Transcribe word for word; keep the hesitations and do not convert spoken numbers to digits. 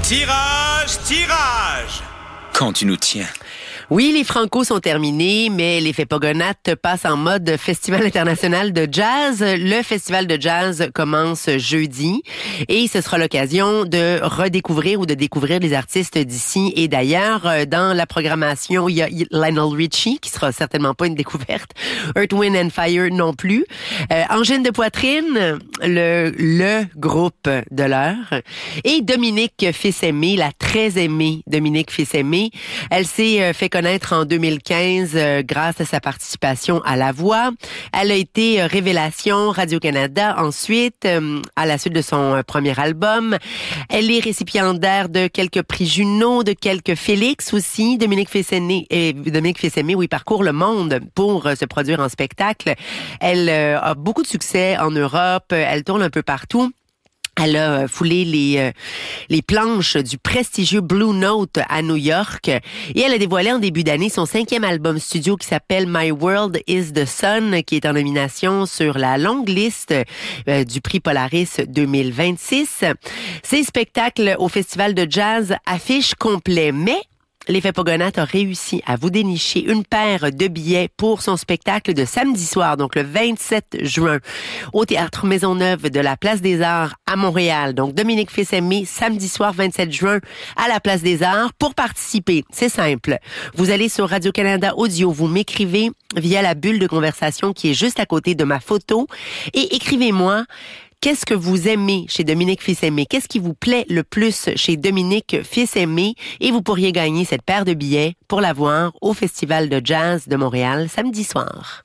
Tirage, tirage! Quand tu nous tiens. Oui, les Franco sont terminés, mais les Fépogonates passent en mode Festival international de jazz. Le Festival de jazz commence jeudi et ce sera l'occasion de redécouvrir ou de découvrir les artistes d'ici et d'ailleurs. Dans la programmation, il y a Lionel Richie, qui sera certainement pas une découverte. Earth, Wind and Fire non plus. Euh, Angine de Poitrine, le, le groupe de l'heure. Et Dominique Fils-Aimé, la très aimée Dominique Fils-Aimé. Elle s'est euh, fait connaître en deux mille quinze euh, grâce à sa participation à La Voix. Elle a été euh, révélation Radio-Canada ensuite, euh, à la suite de son euh, premier album. Elle est récipiendaire de quelques prix Juno, de quelques Félix aussi. Dominique Fils-Aimé, euh, Dominique Fils-Aimé, oui, parcourt le monde pour euh, se produire en spectacle. Elle euh, a beaucoup de succès en Europe. Elle tourne un peu partout. Elle a foulé les euh, les planches du prestigieux Blue Note à New York et elle a dévoilé en début d'année son cinquième album studio qui s'appelle My World is the Sun, qui est en nomination sur la longue liste euh, du prix Polaris deux mille vingt-six. Ces spectacles au Festival de jazz affichent complet, mais les Fépogonates ont réussi à vous dénicher une paire de billets pour son spectacle de samedi soir, donc le vingt-sept juin, au Théâtre Maisonneuve de la Place des Arts à Montréal. Donc, Dominique Fils-Aimé, samedi soir vingt-sept juin à la Place des Arts. Pour participer, c'est simple. Vous allez sur Radio-Canada Audio, vous m'écrivez via la bulle de conversation qui est juste à côté de ma photo et écrivez-moi qu'est-ce que vous aimez chez Dominique Fils-Aimé? Qu'est-ce qui vous plaît le plus chez Dominique Fils-Aimé? Et vous pourriez gagner cette paire de billets pour la voir au Festival de jazz de Montréal samedi soir.